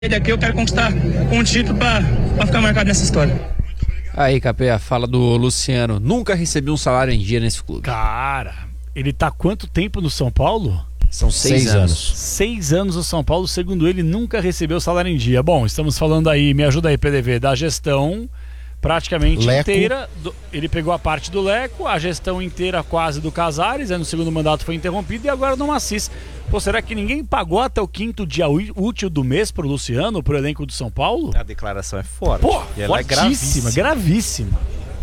Daqui eu quero conquistar um título pra ficar marcado nessa história. Aí, Capê, a fala do Luciano. Nunca recebi um salário em dia nesse clube. Cara, ele tá quanto tempo no São Paulo? São 6 anos. 6 anos no São Paulo, segundo ele, nunca recebeu salário em dia. Bom, estamos falando aí, me ajuda aí, PDV, da gestão praticamente Leco. inteira. Ele pegou a parte do Leco, a gestão inteira quase do Casares, aí no segundo mandato foi interrompido e agora no Assis. Pô, será que ninguém pagou até o 5º dia útil do mês pro Luciano, pro elenco do São Paulo? A declaração é forte. Pô, e ela fortíssima, é gravíssima.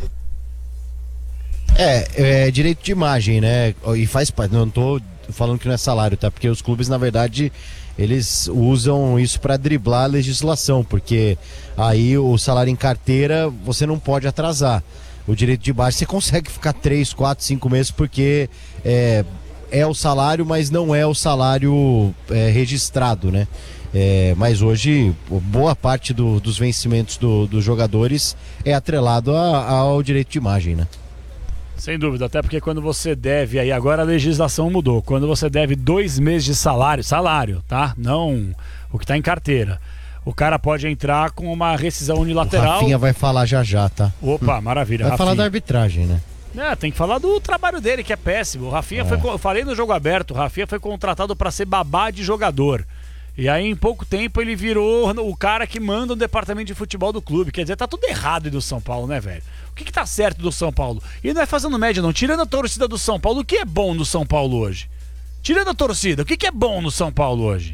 É direito de imagem, né? E faz parte, não tô falando que não é salário, tá? Porque os clubes, na verdade, eles usam isso para driblar a legislação, porque aí o salário em carteira você não pode atrasar. O direito de imagem você consegue ficar 3, 4, 5 meses porque é o salário, mas não é o salário registrado, né? Mas hoje, boa parte dos vencimentos dos jogadores é atrelado ao direito de imagem, né? Sem dúvida, até porque quando você deve, aí agora a legislação mudou, quando você deve 2 meses de salário, tá? Não o que tá em carteira. O cara pode entrar com uma rescisão unilateral. O Rafinha vai falar já, tá? Opa, maravilha. Vai Rafinha. falar da arbitragem, né? Tem que falar do trabalho dele, que é péssimo. O Rafinha eu falei no jogo aberto, o Rafinha foi contratado para ser babá de jogador. E aí, em pouco tempo, ele virou o cara que manda o departamento de futebol do clube. Quer dizer, tá tudo errado aí do São Paulo, né, velho? O que tá certo do São Paulo? E não é fazendo média, não. Tirando a torcida do São Paulo, o que é bom no São Paulo hoje? Tirando a torcida, o que é bom no São Paulo hoje?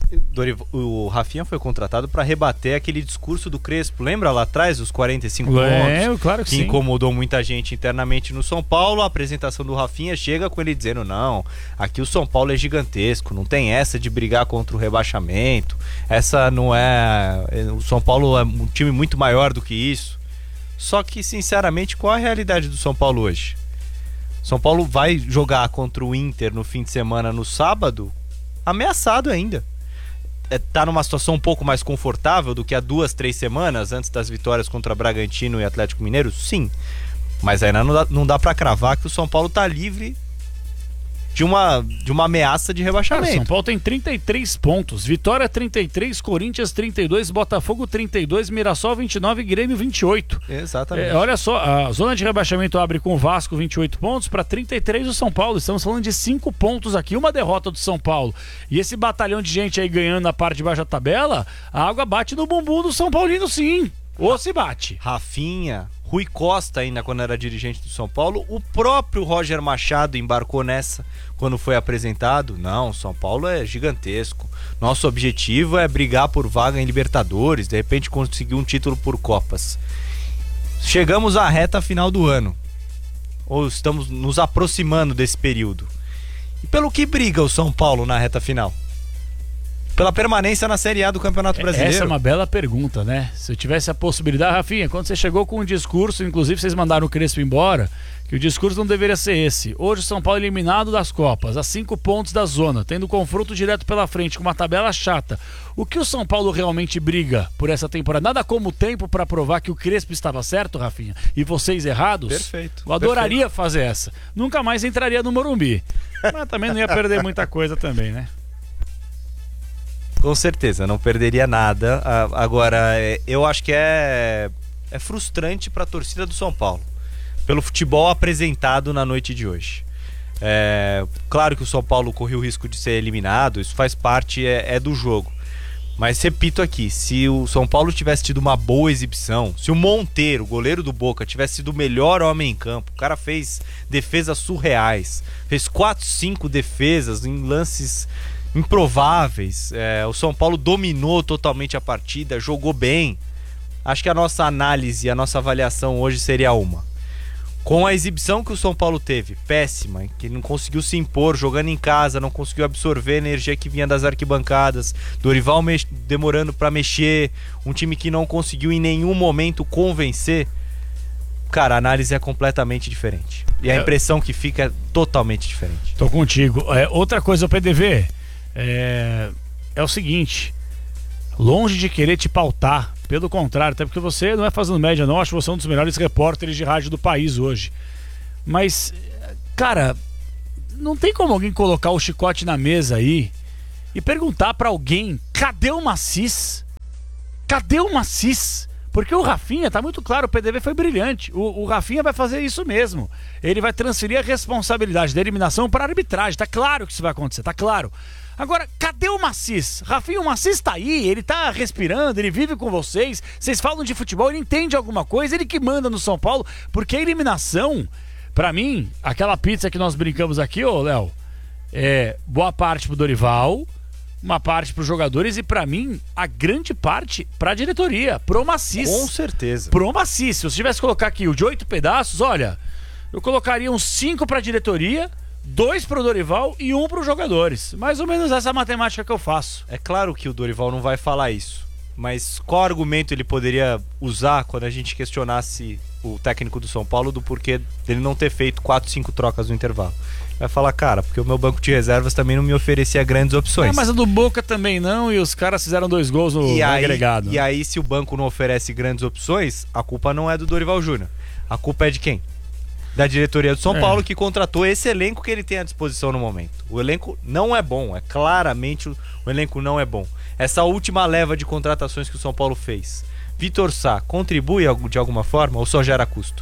O Rafinha foi contratado para rebater aquele discurso do Crespo. Lembra lá atrás, os 45 pontos? Claro que sim. Incomodou muita gente internamente no São Paulo. A apresentação do Rafinha chega com ele dizendo: não, aqui o São Paulo é gigantesco, não tem essa de brigar contra o rebaixamento. Essa não é... O São Paulo é um time muito maior do que isso. Só que, sinceramente, qual a realidade do São Paulo hoje? São Paulo vai jogar contra o Inter no fim de semana, no sábado, ameaçado ainda. Tá numa situação um pouco mais confortável do que há 2, 3 semanas antes das vitórias contra Bragantino e Atlético Mineiro? Sim. Mas ainda não dá pra cravar que o São Paulo tá livre de uma ameaça de rebaixamento. São Paulo tem 33 pontos. Vitória 33, Corinthians 32, Botafogo 32, Mirassol 29 e Grêmio 28. Exatamente. Olha só, a zona de rebaixamento abre com o Vasco 28 pontos para 33 do São Paulo. Estamos falando de 5 pontos aqui, uma derrota do São Paulo. E esse batalhão de gente aí ganhando na parte de baixo da tabela, a água bate no bumbum do São Paulino, sim. Ou se bate. Rafinha, Rui Costa ainda quando era dirigente do São Paulo, o próprio Roger Machado embarcou nessa quando foi apresentado. Não, São Paulo é gigantesco. Nosso objetivo é brigar por vaga em Libertadores, de repente conseguir um título por Copas. Chegamos à reta final do ano, ou estamos nos aproximando desse período. E pelo que briga o São Paulo na reta final? Pela permanência na Série A do Campeonato Brasileiro. Essa é uma bela pergunta, né? Se eu tivesse a possibilidade, Rafinha, quando você chegou com um discurso, inclusive vocês mandaram o Crespo embora, que o discurso não deveria ser esse. Hoje o São Paulo eliminado das Copas, a 5 pontos da zona, tendo confronto direto pela frente, com uma tabela chata. O que o São Paulo realmente briga por essa temporada? Nada como tempo para provar que o Crespo estava certo, Rafinha, e vocês errados? Perfeito. Eu adoraria fazer essa. Nunca mais entraria no Morumbi. Mas também não ia perder muita coisa também, né? Com certeza, não perderia nada. Agora, eu acho que é frustrante para a torcida do São Paulo, pelo futebol apresentado na noite de hoje. Claro que o São Paulo correu o risco de ser eliminado, isso faz parte do jogo. Mas repito aqui, se o São Paulo tivesse tido uma boa exibição, se o Monteiro, goleiro do Boca, tivesse sido o melhor homem em campo, o cara fez defesas surreais, fez 4, 5 defesas em lances improváveis, o São Paulo dominou totalmente a partida, jogou bem. Acho que a nossa análise, a nossa avaliação hoje seria uma: com a exibição que o São Paulo teve, péssima, que não conseguiu se impor jogando em casa, não conseguiu absorver a energia que vinha das arquibancadas, Dorival demorando para mexer, um time que não conseguiu em nenhum momento convencer, cara, a análise é completamente diferente. E a impressão que fica é totalmente diferente. Tô contigo. Outra coisa, o PDV, é o seguinte: longe de querer te pautar, pelo contrário, até porque você não é fazendo média não, acho que você é um dos melhores repórteres de rádio do país hoje. Mas, cara, não tem como alguém colocar o chicote na mesa aí e perguntar pra alguém: cadê o Assis? cadê o Macis? Porque o Rafinha, tá muito claro, o PDV foi brilhante. O Rafinha vai fazer isso mesmo. Ele vai transferir a responsabilidade da eliminação para a arbitragem. Tá claro que isso vai acontecer, tá claro. Agora, cadê o Macis? Rafinha, o Macis tá aí, ele tá respirando, ele vive com vocês. Vocês falam de futebol, ele entende alguma coisa, ele que manda no São Paulo. Porque a eliminação, pra mim, aquela pizza que nós brincamos aqui, ô Léo, é boa parte pro Dorival, uma parte pros jogadores e pra mim, a grande parte pra diretoria, pro Macis. Com certeza. Pro Macis. Se você tivesse que colocar aqui o de 8 pedaços, olha, eu colocaria uns 5 pra diretoria, 2 pro Dorival e 1 pros jogadores. Mais ou menos essa matemática que eu faço. É claro que o Dorival não vai falar isso, mas qual argumento ele poderia usar quando a gente questionasse o técnico do São Paulo do porquê dele não ter feito 4, 5 trocas no intervalo? Vai falar, cara, porque o meu banco de reservas também não me oferecia grandes opções. Mas a do Boca também não, e os caras fizeram 2 gols no agregado. E aí, se o banco não oferece grandes opções, a culpa não é do Dorival Júnior. A culpa é de quem? Da diretoria do São Paulo, que contratou esse elenco que ele tem à disposição no momento. O elenco não é bom, claramente o elenco não é bom. Essa última leva de contratações que o São Paulo fez, Vitor Sá, contribui de alguma forma ou só gera custo?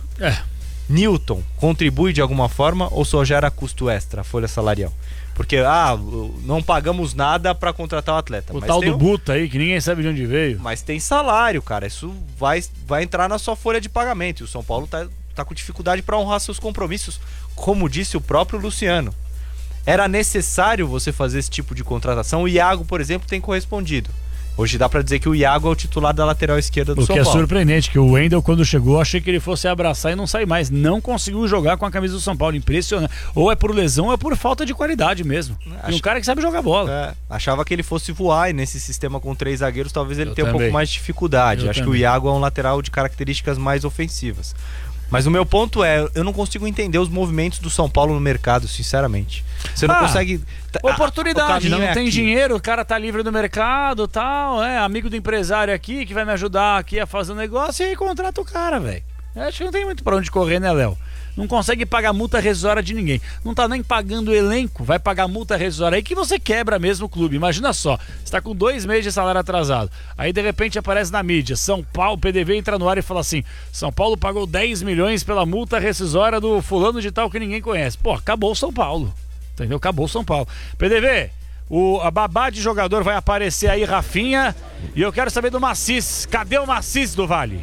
Newton, contribui de alguma forma ou só gera custo extra, a folha salarial? Porque, não pagamos nada pra contratar o atleta. O tal do Buta aí, que ninguém sabe de onde veio. Mas tem salário, cara. Isso vai entrar na sua folha de pagamento. E o São Paulo tá com dificuldade para honrar seus compromissos, como disse o próprio Luciano. Era necessário você fazer esse tipo de contratação. O Iago, por exemplo, tem correspondido. Hoje dá pra dizer que o Iago é o titular da lateral esquerda do São Paulo. O que é surpreendente, que o Wendel, quando chegou, achei que ele fosse abraçar e não sair mais. Não conseguiu jogar com a camisa do São Paulo, impressionante. Ou é por lesão ou é por falta de qualidade mesmo. E um cara que sabe jogar bola. Achava que ele fosse voar e nesse sistema com 3 zagueiros talvez ele tenha um pouco mais de dificuldade. Acho que o Iago é um lateral de características mais ofensivas. Mas o meu ponto é, eu não consigo entender os movimentos do São Paulo no mercado, sinceramente. Você não consegue... Oportunidade, não tem dinheiro, o cara tá livre do mercado, tal, amigo do empresário aqui que vai me ajudar aqui a fazer um negócio e aí contrata o cara, velho. Acho que não tem muito pra onde correr, né, Léo? Não consegue pagar multa rescisória de ninguém. Não tá nem pagando o elenco, vai pagar multa rescisória aí que você quebra mesmo o clube. Imagina só, você tá com 2 meses de salário atrasado. Aí de repente aparece na mídia, São Paulo, PDV entra no ar e fala assim, São Paulo pagou 10 milhões pela multa rescisória do fulano de tal que ninguém conhece. Pô, acabou o São Paulo. Entendeu? Acabou o São Paulo. PDV, a babá de jogador vai aparecer aí, Rafinha. E eu quero saber do Macis. Cadê o Macis do Vale?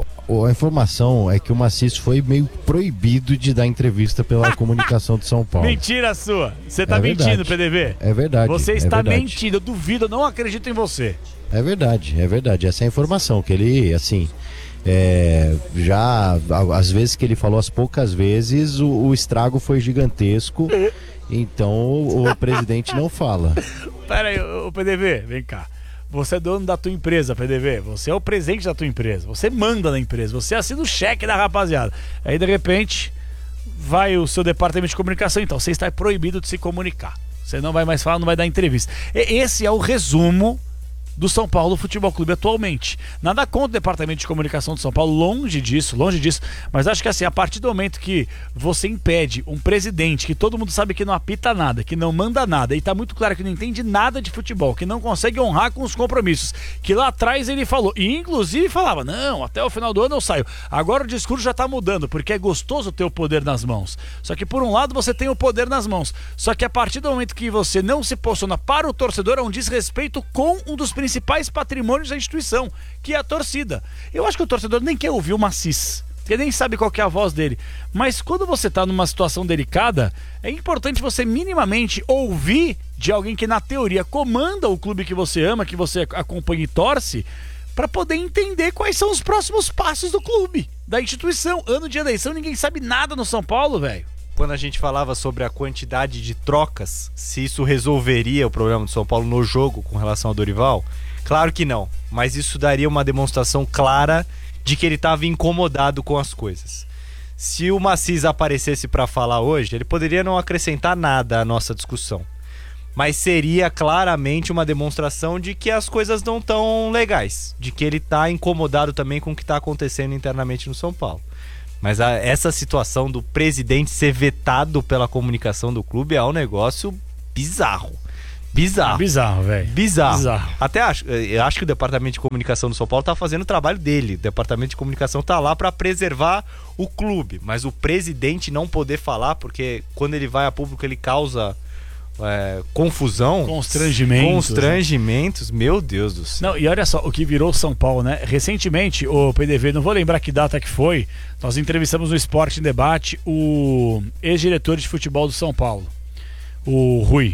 A informação é que o Macis foi meio proibido de dar entrevista pela comunicação de São Paulo. Mentira sua. Você tá mentindo, PDV. É verdade. Você está mentindo. Eu duvido, eu não acredito em você. É verdade. Essa é a informação que ele, assim... já às vezes que ele falou, as poucas vezes o estrago foi gigantesco. Então o presidente não fala. Pera aí, o PDV, vem cá. Você é dono da tua empresa, PDV. Você é o presidente da tua empresa. Você manda na empresa. Você assina o cheque da rapaziada. Aí, de repente, vai o seu departamento de comunicação. Então, você está proibido de se comunicar. Você não vai mais falar, não vai dar entrevista. Esse é o resumo do São Paulo Futebol Clube atualmente. Nada contra o departamento de comunicação do São Paulo, longe disso, mas acho que assim, a partir do momento que você impede um presidente que todo mundo sabe que não apita nada, que não manda nada, e tá muito claro que não entende nada de futebol, que não consegue honrar com os compromissos, que lá atrás ele falou, e inclusive falava, não, até o final do ano eu saio. Agora o discurso já tá mudando, porque é gostoso ter o poder nas mãos. Só que por um lado você tem o poder nas mãos, só que a partir do momento que você não se posiciona para o torcedor, é um desrespeito com um dos principais patrimônios da instituição, que é a torcida. Eu acho que o torcedor nem quer ouvir o Macis, porque nem sabe qual que é a voz dele. Mas quando você está numa situação delicada, é importante você minimamente ouvir de alguém que na teoria comanda o clube que você ama, que você acompanha e torce, para poder entender quais são os próximos passos do clube, da instituição. Ano de eleição, ninguém sabe nada no São Paulo, velho. Quando a gente falava sobre a quantidade de trocas, se isso resolveria o problema do São Paulo no jogo com relação ao Dorival, claro que não, mas isso daria uma demonstração clara de que ele estava incomodado com as coisas. Se o Macis aparecesse para falar hoje, ele poderia não acrescentar nada à nossa discussão, mas seria claramente uma demonstração de que as coisas não estão legais, de que ele está incomodado também com o que está acontecendo internamente no São Paulo. Mas essa situação do presidente ser vetado pela comunicação do clube é um negócio bizarro. Bizarro. Bizarro, velho. Bizarro. Eu acho que o departamento de comunicação do São Paulo tá fazendo o trabalho dele. O departamento de comunicação tá lá para preservar o clube, mas o presidente não poder falar, porque quando ele vai a público ele causa confusão, constrangimentos, meu Deus do céu. Não, e olha só, o que virou São Paulo, né? Recentemente, o PDV, não vou lembrar que data que foi, nós entrevistamos no Esporte em Debate o ex-diretor de futebol do São Paulo, o Rui.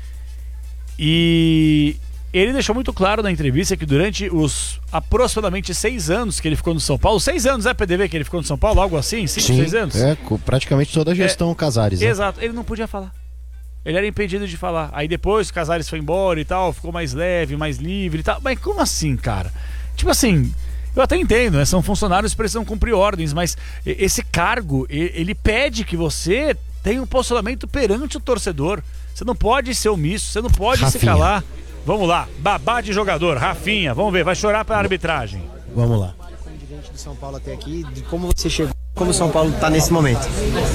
E ele deixou muito claro na entrevista que durante os aproximadamente 6 anos que ele ficou no São Paulo, 6 anos, PDV, que ele ficou no São Paulo, algo assim, 5, 6 anos? Praticamente toda a gestão Casares. Né? Exato, ele não podia falar. Ele era impedido de falar. Aí depois o Casares foi embora e tal, ficou mais leve, mais livre e tal. Mas como assim, cara? Tipo assim, eu até entendo, né? São funcionários que precisam cumprir ordens, mas esse cargo, ele pede que você tenha um posicionamento perante o torcedor. Você não pode ser omisso, você não pode se calar. Vamos lá, babá de jogador, Rafinha, vamos ver, vai chorar pra arbitragem. Vamos lá. Como dirigente do São Paulo até aqui, de como você chegou, como o São Paulo está nesse momento.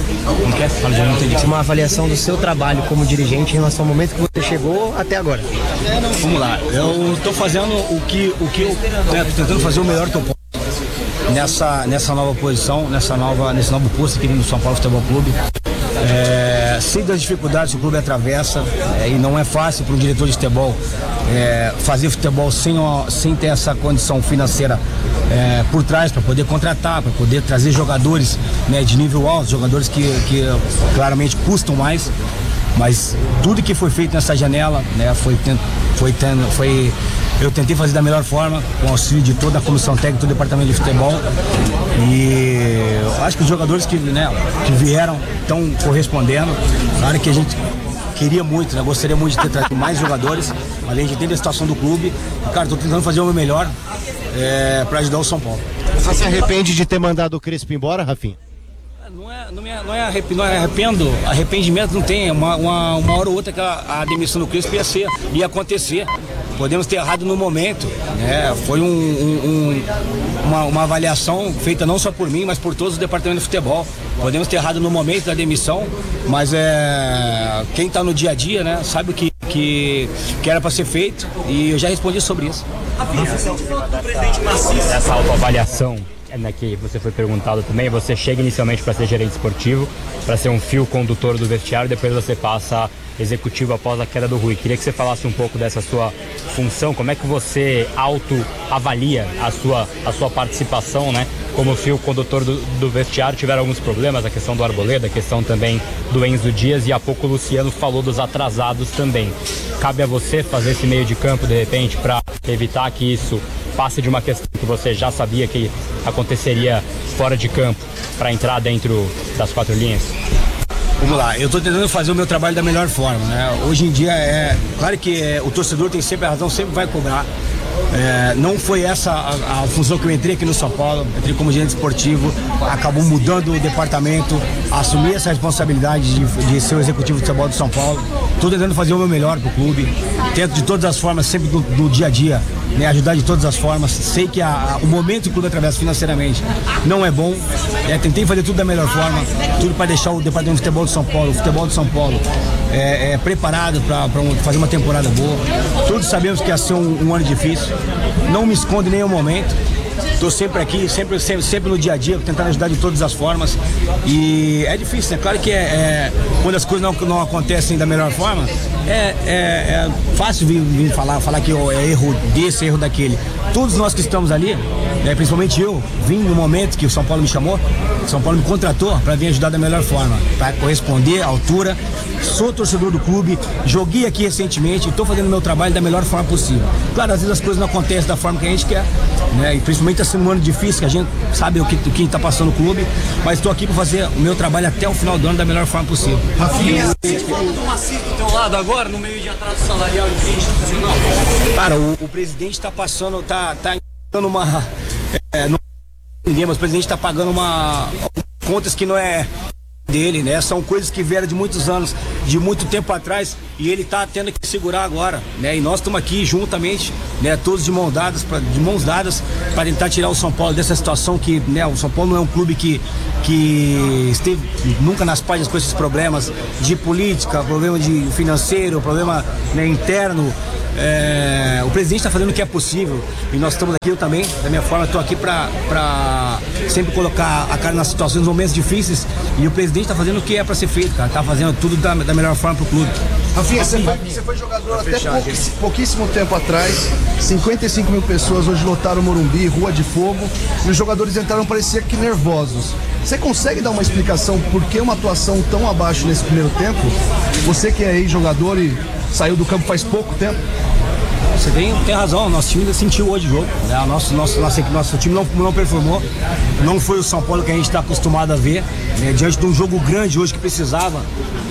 Uma avaliação do seu trabalho como dirigente em relação ao momento que você chegou até agora. Vamos lá, eu estou fazendo o que eu tô tentando fazer o melhor que eu posso nessa nova posição, nesse novo posto aqui no São Paulo Futebol Clube. Sei das dificuldades que o clube atravessa, e não é fácil para um diretor de futebol fazer futebol sem ter essa condição financeira por trás, para poder contratar, para poder trazer jogadores, né, de nível alto, jogadores que claramente custam mais, mas tudo que foi feito nessa janela, né, eu tentei fazer da melhor forma, com o auxílio de toda a comissão técnica do departamento de futebol, e eu acho que os jogadores que vieram estão correspondendo. Claro que a gente queria muito, né? Gostaria muito de ter trazido mais jogadores, além de ter a situação do clube. E, cara, estou tentando fazer o meu melhor para ajudar o São Paulo. Você se arrepende de ter mandado o Crespo embora, Rafinha? Não é arrependo, arrependimento não tem. Uma hora ou outra que a demissão do Crespo ia acontecer. Podemos ter errado no momento, né? Foi uma avaliação feita não só por mim, mas por todos os departamentos de futebol. Podemos ter errado no momento da demissão, mas quem está no dia a dia, né, sabe o que era para ser feito, e eu já respondi sobre isso. Essa autoavaliação que você foi perguntado também, você chega inicialmente para ser gerente esportivo, para ser um fio condutor do vestiário, depois você passa executivo após a queda do Rui. Queria que você falasse um pouco dessa sua função, como é que você autoavalia a sua participação, né, como fio condutor do vestiário. Tiveram alguns problemas, a questão do Arboleda, a questão também do Enzo Dias, e há pouco o Luciano falou dos atrasados também. Cabe a você fazer esse meio de campo, de repente, para evitar que isso passe de uma questão que você já sabia que aconteceria fora de campo, para entrar dentro das 4 linhas? Vamos lá, eu estou tentando fazer o meu trabalho da melhor forma, né? Hoje em dia, claro que o torcedor tem sempre a razão, sempre vai cobrar. Não foi essa a função que eu entrei aqui no São Paulo. Entrei como gerente esportivo, acabou mudando o departamento, assumi essa responsabilidade de ser o executivo de futebol do São Paulo. Estou tentando fazer o meu melhor pro clube, tento de todas as formas, sempre no dia a dia, né, ajudar de todas as formas. Sei que o momento que o clube atravessa financeiramente não é bom, tentei fazer tudo da melhor forma, tudo para deixar o departamento de futebol do São Paulo, o futebol do São Paulo preparado para fazer uma temporada boa. Todos sabemos que ia ser um ano difícil, não me escondo em nenhum momento. Estou sempre aqui, sempre no dia a dia, tentando ajudar de todas as formas. E é difícil, né? Claro que quando as coisas não acontecem da melhor forma, é fácil vir falar que é erro desse, erro daquele. Todos nós que estamos ali, principalmente eu, vim no momento que o São Paulo me chamou, o São Paulo me contratou para vir ajudar da melhor forma, para corresponder à altura. Sou torcedor do clube, joguei aqui recentemente e estou fazendo o meu trabalho da melhor forma possível. Claro, às vezes as coisas não acontecem da forma que a gente quer, né? E principalmente está sendo um ano difícil, que a gente sabe o que está passando no clube, mas estou aqui para fazer o meu trabalho até o final do ano da melhor forma possível. Rafinha, você faltou um assist do teu lado agora, no meio de atraso salarial institucional? Cara, o presidente está passando, tá dando uma... mas o presidente está pagando contas que não é dele, né? São coisas que vieram de muitos anos de muito tempo atrás e ele tá tendo que segurar agora, né? E nós estamos aqui juntamente, né? Todos de mãos dadas para tentar tirar o São Paulo dessa situação que, né? O São Paulo não é um clube que esteve nunca nas páginas com esses problemas de política, problema de financeiro, problema, né, interno. O presidente está fazendo o que é possível e nós estamos aqui, eu também, da minha forma, estou aqui para sempre colocar a cara nas situações, nos momentos difíceis, e o presidente está fazendo o que é para ser feito, cara, está fazendo tudo da melhor forma para o clube. Rafinha, você foi jogador até pouquíssimo tempo atrás, 55 mil pessoas hoje lotaram o Morumbi, Rua de Fogo, e os jogadores entraram, parecia que nervosos. Você consegue dar uma explicação por que uma atuação tão abaixo nesse primeiro tempo? Você que é ex-jogador e saiu do campo faz pouco tempo. Você tem razão, nosso time ainda sentiu hoje o jogo, né? Nosso time não performou, não foi o São Paulo que a gente está acostumado a ver, né? Diante de um jogo grande hoje que precisava,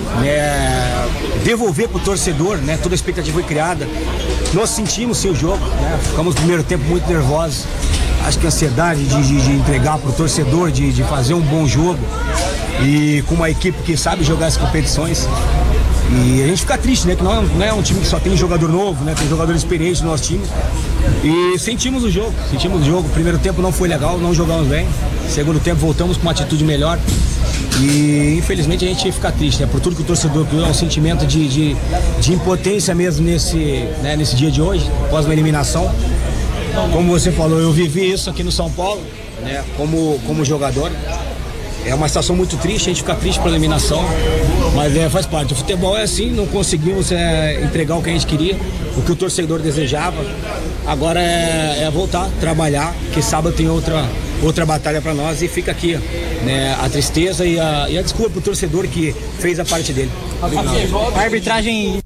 né, devolver para o torcedor, né? Toda a expectativa foi criada, nós sentimos sim o jogo, né? Ficamos no primeiro tempo muito nervosos, acho que a ansiedade de entregar para o torcedor, de fazer um bom jogo e com uma equipe que sabe jogar as competições. E a gente fica triste, né? Que não é um time que só tem jogador novo, né? Tem jogador experiente no nosso time. E sentimos o jogo. Primeiro tempo não foi legal, não jogamos bem. Segundo tempo voltamos com uma atitude melhor. E infelizmente a gente fica triste, né? Por tudo que o torcedor criou, é um sentimento de impotência mesmo nesse dia de hoje, após uma eliminação. Como você falou, eu vivi isso aqui no São Paulo, né? Como jogador. É uma situação muito triste, a gente fica triste pela eliminação, mas faz parte. O futebol é assim, não conseguimos entregar o que a gente queria, o que o torcedor desejava. Agora é voltar, trabalhar, que sábado tem outra batalha para nós e fica aqui, né, a tristeza e a desculpa pro torcedor que fez a parte dele. A arbitragem...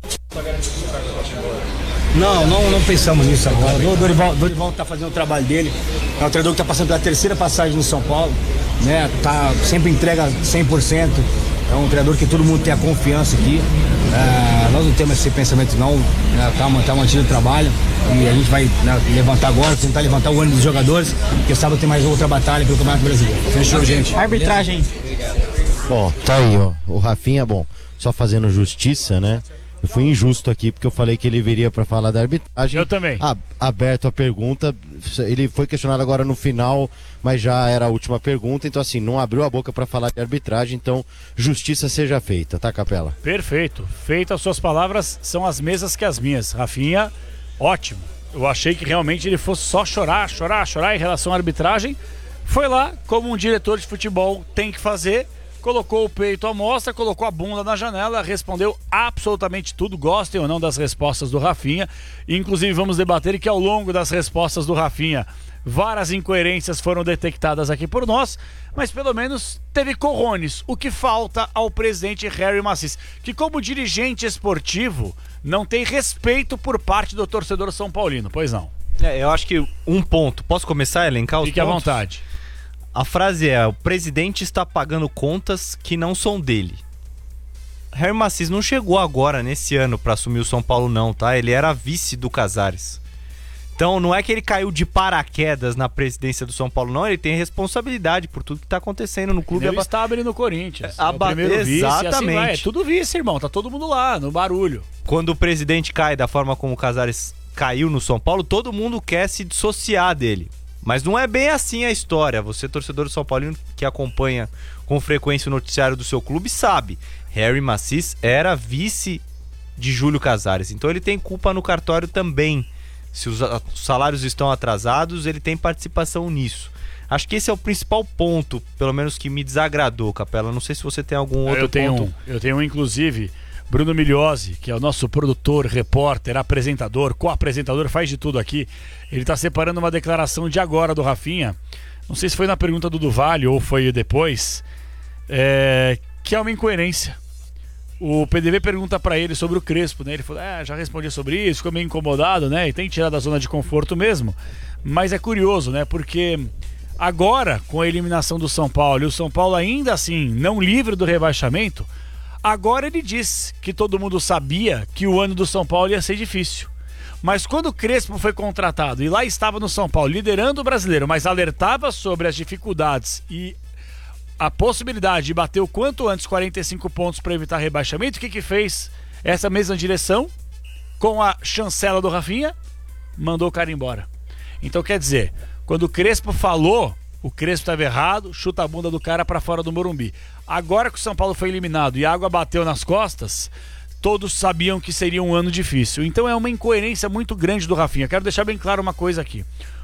Não pensamos nisso agora. O Dorival tá fazendo o trabalho dele. É um treinador que tá passando pela terceira passagem no São Paulo, né? Sempre entrega 100%. É um treinador que todo mundo tem a confiança aqui. Nós não temos esse pensamento não. Tá mantido o trabalho e a gente vai, né, levantar agora, tentar levantar o ânimo dos jogadores, porque sábado tem mais outra batalha pelo Campeonato Brasileiro. Fechou, gente? Arbitragem. Bom, tá aí, ó. O Rafinha, só fazendo justiça, né? Eu fui injusto aqui porque eu falei que ele viria para falar da arbitragem. Eu também. Aberto a pergunta, ele foi questionado agora no final, mas já era a última pergunta, então assim, não abriu a boca para falar de arbitragem, então justiça seja feita, tá, Capela? Perfeito. Feitas as suas palavras, são as mesmas que as minhas. Rafinha, ótimo. Eu achei que realmente ele fosse só chorar em relação à arbitragem. Foi lá, como um diretor de futebol tem que fazer, colocou o peito à mostra, colocou a bunda na janela, respondeu absolutamente tudo, gostem ou não das respostas do Rafinha. Inclusive vamos debater que ao longo das respostas do Rafinha, várias incoerências foram detectadas aqui por nós, mas pelo menos teve cojones, o que falta ao presidente Harry Macis, que como dirigente esportivo não tem respeito por parte do torcedor são paulino, pois não? Eu acho que um ponto, posso começar a elencar os pontos? Fique à vontade. A frase é: o presidente está pagando contas que não são dele. Harry Macis não chegou agora, nesse ano, para assumir o São Paulo não, tá? Ele era vice do Casares. Então não é que ele caiu de paraquedas na presidência do São Paulo, não. Ele tem responsabilidade por tudo que tá acontecendo no clube. Ele estava ali no Corinthians. O primeiro vice, exatamente. Assim é tudo vice, irmão. Tá todo mundo lá, no barulho. Quando o presidente cai da forma como o Casares caiu no São Paulo, todo mundo quer se dissociar dele. Mas não é bem assim a história. Você, torcedor do São Paulino, que acompanha com frequência o noticiário do seu clube, sabe. Harry Macis era vice de Júlio Casares. Então ele tem culpa no cartório também. Se os salários estão atrasados, ele tem participação nisso. Acho que esse é o principal ponto, pelo menos que me desagradou, Capela. Não sei se você tem algum outro ponto. Eu tenho inclusive, Bruno Migliosi, que é o nosso produtor, repórter, apresentador, co-apresentador, faz de tudo aqui. Ele está separando uma declaração de agora do Rafinha. Não sei se foi na pergunta do Duvalho ou foi depois. Que é uma incoerência. O PDV pergunta para ele sobre o Crespo, né? Ele falou, já respondi sobre isso, ficou meio incomodado, né? E tem que tirar da zona de conforto mesmo. Mas é curioso, né? Porque agora, com a eliminação do São Paulo, e o São Paulo ainda assim não livre do rebaixamento, agora ele diz que todo mundo sabia que o ano do São Paulo ia ser difícil. Mas quando o Crespo foi contratado e lá estava no São Paulo, liderando o brasileiro, mas alertava sobre as dificuldades e a possibilidade de bater o quanto antes 45 pontos para evitar rebaixamento, o que fez essa mesma direção com a chancela do Rafinha? Mandou o cara embora. Então quer dizer, quando o Crespo falou, o Crespo estava errado, chuta a bunda do cara para fora do Morumbi. Agora que o São Paulo foi eliminado e a água bateu nas costas, todos sabiam que seria um ano difícil. Então é uma incoerência muito grande do Rafinha. Quero deixar bem claro uma coisa aqui.